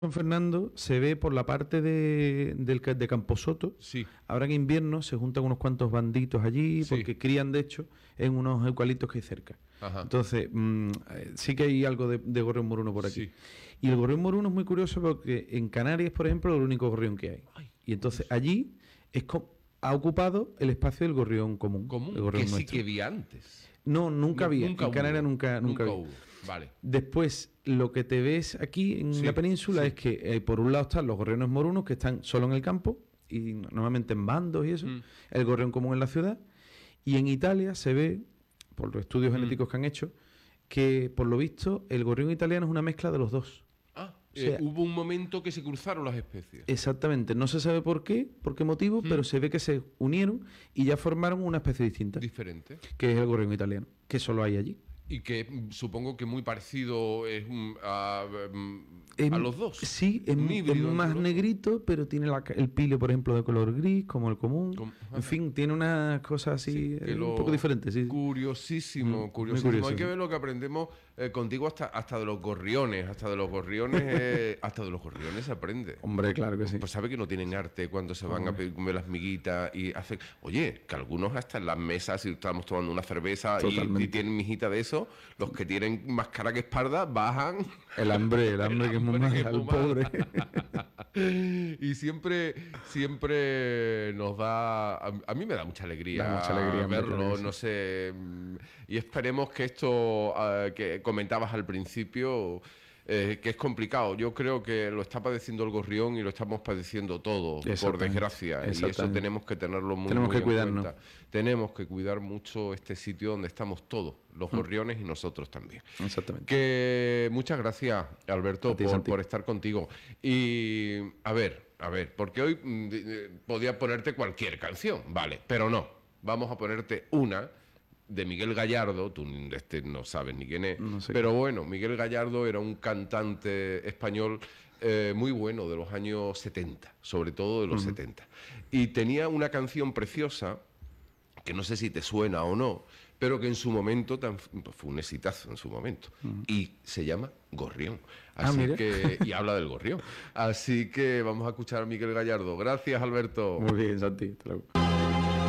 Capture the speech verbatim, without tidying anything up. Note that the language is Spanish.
San Fernando se ve por la parte de, del, ca- de Camposoto. Sí, Ahora en invierno se juntan unos cuantos banditos allí Sí. porque crían, de hecho, en unos eucaliptos que hay cerca. ajá. Entonces, mm, eh, sí que hay algo de, de gorrión moruno por aquí. Sí. Y el gorrión moruno es muy curioso porque en Canarias, por ejemplo, es el único gorrión que hay. Ay, Y entonces allí es co- ha ocupado el espacio del gorrión común. común, el gorrión que sí nuestro. que vi antes. No, nunca No, había. nunca En Canarias hubo, nunca, nunca, había. hubo. Vale. Después, lo que te ves aquí en Sí, la península sí. es que eh, por un lado están los gorriones morunos que están solo en el campo y normalmente en bandos y eso, Mm. el gorrión común en la ciudad, y en Italia se ve, por los estudios Mm. genéticos que han hecho, que por lo visto el gorrión italiano es una mezcla de los dos. Ah, O sea, eh, hubo un momento que se cruzaron las especies. Exactamente, no se sabe por qué, por qué motivo, Mm. pero se ve que se unieron y ya formaron una especie distinta, Diferente. que es el gorrión italiano, que solo hay allí. Y que mm, supongo que muy parecido es mm, a, mm, Em, a los dos. Sí, es, Un mu- híbrido es entre más los dos. negrito, pero tiene la ca- el pile, por ejemplo, de color gris, como el común. Com- En fin, tiene unas cosas así Sí, que eh, lo- un poco diferentes. Sí. Curiosísimo, Mm, muy curiosísimo. curioso, Hay que sí. ver lo que aprendemos eh, contigo hasta, hasta de los gorriones, hasta de los gorriones, eh, hasta de los gorriones se aprende. Hombre, claro que sí. Pues sabe que no tienen arte cuando se van a pedir comer las miguitas y hacen... Oye, que algunos hasta en las mesas, si estamos tomando una cerveza y, Totalmente. y tienen mijita de eso, los que tienen más cara que espalda bajan... El hambre, el hambre que es muy hambre mal, que es al muy mal. pobre. Y siempre, siempre nos da, a, a mí me da mucha alegría, Da mucha alegría, hombre, verlo, claro que sí. no sé, mm, y esperemos que esto ah, que comentabas al principio, eh, que es complicado. Yo creo que lo está padeciendo el gorrión y lo estamos padeciendo todos, por Exactamente, desgracia, y eso exactamente. tenemos que tenerlo muy, Tenemos muy que en cuidarnos. cuenta. Tenemos que cuidar mucho este sitio donde estamos todos, los gorriones y nosotros también. Exactamente. Que muchas gracias, Alberto, A ti, por, Santi. por estar contigo. Y a ver, a ver, porque hoy mm, de- de- podía ponerte cualquier canción, vale, pero no. Vamos a ponerte una de Miguel Gallardo, tú este no sabes ni quién es, No sé pero bueno, Miguel Gallardo era un cantante español eh, muy bueno de los años setenta, sobre todo de los setenta. Y tenía una canción preciosa que no sé si te suena o no, pero que en su momento tan- fue un exitazo en su momento. Y se llama Gorrión. Ah, Así mira. que, y habla del gorrión. Así que vamos a escuchar a Miguel Gallardo. Gracias, Alberto. Muy bien, Santi. Hasta luego.